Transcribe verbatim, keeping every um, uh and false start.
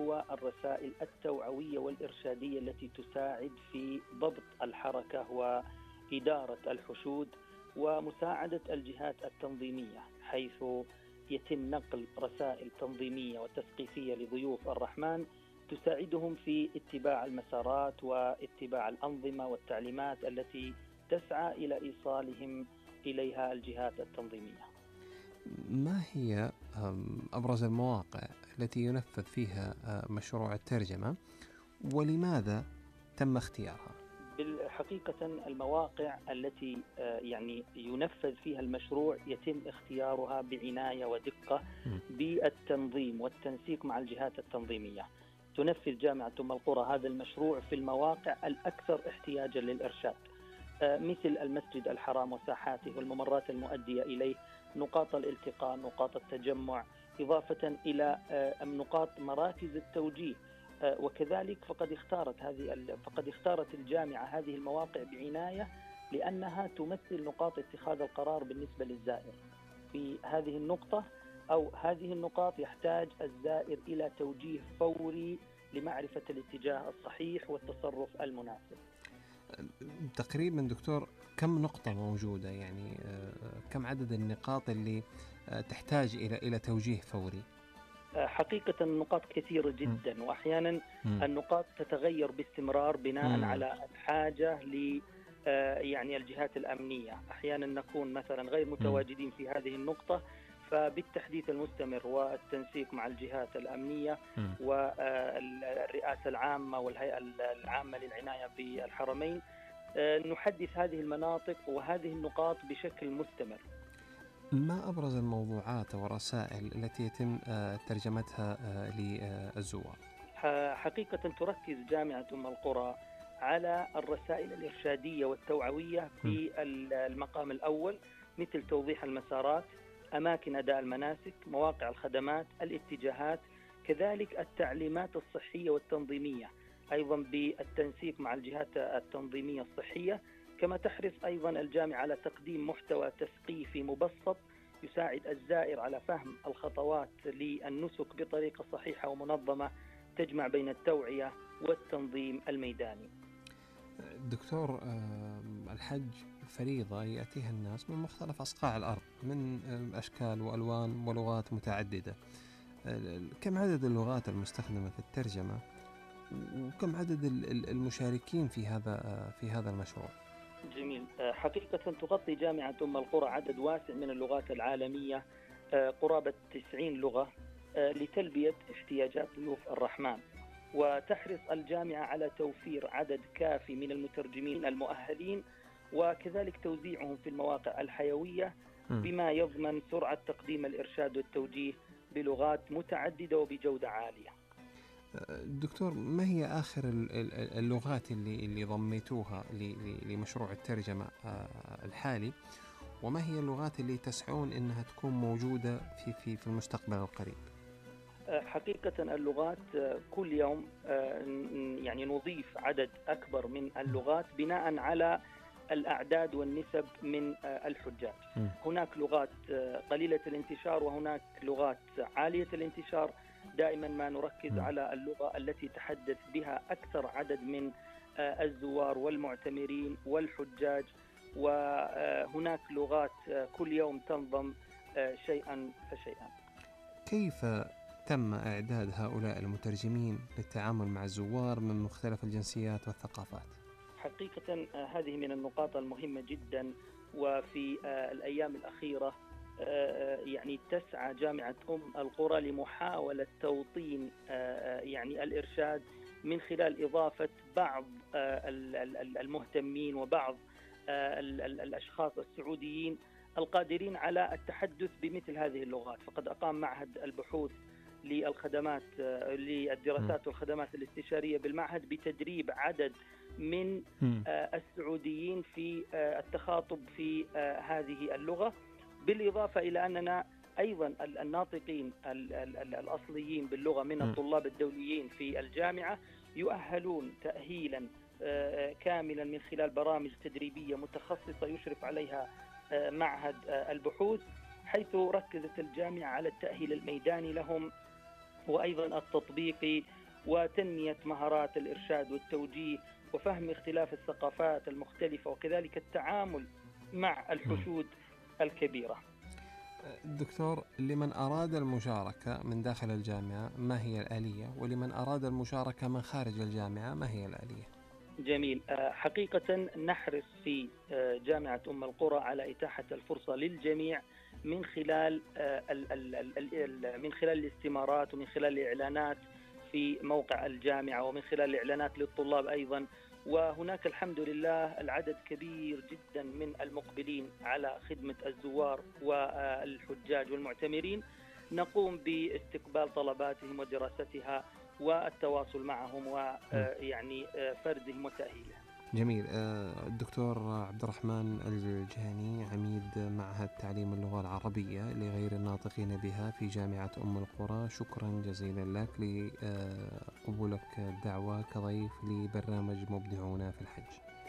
هو الرسائل التوعوية والإرشادية التي تساعد في ضبط الحركة وإدارة الحشود ومساعدة الجهات التنظيمية، حيث يتم نقل رسائل تنظيمية وتثقيفية لضيوف الرحمن تساعدهم في اتباع المسارات واتباع الأنظمة والتعليمات التي تسعى إلى إيصالهم إليها الجهات التنظيمية. ما هي أبرز المواقع التي ينفذ فيها مشروع الترجمة ولماذا تم اختيارها؟ بالحقيقة المواقع التي يعني ينفذ فيها المشروع يتم اختيارها بعناية ودقة بالتنظيم والتنسيق مع الجهات التنظيمية. تنفذ جامعة أم القرى هذا المشروع في المواقع الأكثر احتياجا للإرشاد، مثل المسجد الحرام وساحاته والممرات المؤدية إليه، نقاط الالتقاء، نقاط التجمع، إضافة إلى نقاط مراكز التوجيه. وكذلك فقد اختارت هذه فقد اختارت الجامعة هذه المواقع بعناية لأنها تمثل نقاط اتخاذ القرار بالنسبة للزائر. في هذه النقطة أو هذه النقاط يحتاج الزائر إلى توجيه فوري لمعرفة الاتجاه الصحيح والتصرف المناسب. تقريبا دكتور كم نقطة موجودة، يعني كم عدد النقاط اللي تحتاج إلى إلى توجيه فوري؟ حقيقة النقاط كثيرة جدا، م. وأحيانا م. النقاط تتغير باستمرار بناء م. على الحاجة ل يعني الجهات الأمنية. أحيانا نكون مثلا غير متواجدين في هذه النقطة، فبالتحديث المستمر والتنسيق مع الجهات الأمنية م. والرئاسة العامة والهيئة العامة للعناية بالحرمين نحدث هذه المناطق وهذه النقاط بشكل مستمر. ما أبرز الموضوعات والرسائل التي يتم ترجمتها للزوار؟ حقيقة تركز جامعة أم القرى على الرسائل الإرشادية والتوعوية في المقام الأول، مثل توضيح المسارات، أماكن أداء المناسك، مواقع الخدمات، الاتجاهات، كذلك التعليمات الصحية والتنظيمية، أيضا بالتنسيق مع الجهات التنظيمية الصحية. كما تحرص أيضا الجامعة على تقديم محتوى تثقيفي مبسط يساعد الزائر على فهم الخطوات للنسك بطريقة صحيحة ومنظمة تجمع بين التوعية والتنظيم الميداني. دكتور، الحج فريضة يأتيها الناس من مختلف أصقاع الأرض من أشكال وألوان ولغات متعددة. كم عدد اللغات المستخدمة في الترجمة وكم عدد المشاركين في هذا في هذا المشروع؟ جميل. حقيقة تغطي جامعة أم القرى عدد واسع من اللغات العالمية، قرابة تسعين لغة، لتلبية احتياجات ضيوف الرحمن. وتحرص الجامعة على توفير عدد كافي من المترجمين المؤهلين وكذلك توزيعهم في المواقع الحيوية بما يضمن سرعة تقديم الإرشاد والتوجيه بلغات متعددة وبجودة عالية. دكتور، ما هي آخر اللغات اللي اللي ضميتوها لمشروع الترجمة الحالي، وما هي اللغات اللي تسعون إنها تكون موجودة في في في المستقبل القريب؟ حقيقة اللغات كل يوم يعني نضيف عدد أكبر من اللغات بناء على الأعداد والنسب من الحجاج. هناك لغات قليلة الانتشار وهناك لغات عالية الانتشار. دائما ما نركز على اللغة التي تحدث بها أكثر عدد من الزوار والمعتمرين والحجاج، وهناك لغات كل يوم تنضم شيئا فشيئا. كيف تم إعداد هؤلاء المترجمين للتعامل مع الزوار من مختلف الجنسيات والثقافات؟ حقيقة هذه من النقاط المهمة جدا، وفي الأيام الأخيرة يعني تسعى جامعة أم القرى لمحاولة توطين يعني الإرشاد من خلال إضافة بعض المهتمين وبعض الأشخاص السعوديين القادرين على التحدث بمثل هذه اللغات. فقد أقام معهد البحوث للخدمات للدراسات والخدمات الاستشارية بالمعهد بتدريب عدد من السعوديين في التخاطب في هذه اللغة، بالإضافة إلى أننا أيضا الناطقين الأصليين باللغة من الطلاب الدوليين في الجامعة يؤهلون تأهيلا كاملا من خلال برامج تدريبية متخصصة يشرف عليها معهد البحوث، حيث ركزت الجامعة على التأهيل الميداني لهم وأيضا التطبيقي، وتنمية مهارات الإرشاد والتوجيه، وفهم اختلاف الثقافات المختلفة، وكذلك التعامل مع الحشود الكبيرة. دكتور، لمن أراد المشاركة من داخل الجامعة ما هي الآلية، ولمن أراد المشاركة من خارج الجامعة ما هي الآلية؟ جميل. حقيقة نحرص في جامعة أم القرى على إتاحة الفرصة للجميع من خلال من خلال الاستمارات، ومن خلال الإعلانات في موقع الجامعة، ومن خلال الإعلانات للطلاب أيضا. وهناك الحمد لله العدد كبير جدا من المقبلين على خدمة الزوار والحجاج والمعتمرين. نقوم باستقبال طلباتهم ودراستها والتواصل معهم ويعني فردهم وتأهيلهم. جميل. الدكتور عبد الرحمن الجهني، عميد معهد تعليم اللغة العربية لغير الناطقين بها في جامعة أم القرى، شكرا جزيلا لك لقبولك الدعوة كضيف لبرنامج مبدعون في الحج.